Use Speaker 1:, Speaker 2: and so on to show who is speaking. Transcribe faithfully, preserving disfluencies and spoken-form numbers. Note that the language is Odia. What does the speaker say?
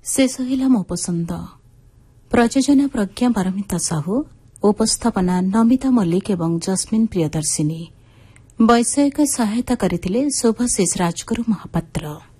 Speaker 1: ଶେଷ ହେଲା ମୋ ପସନ୍ଦ। ପ୍ରଯୋଜନା ପ୍ରଜ୍ଞା ପାରମିତା ସାହୁ, ଉପସ୍ଥାପନା ନମିତା ମଲ୍ଲିକ ଏବଂ ଜସ୍ମିନ୍ ପ୍ରିୟଦର୍ଶିନୀ। ବୈଷୟିକ ସହାୟତା କରିଥିଲେ ଶୁଭଶିଷ ରାଜଗୁରୁ ମହାପାତ୍ର।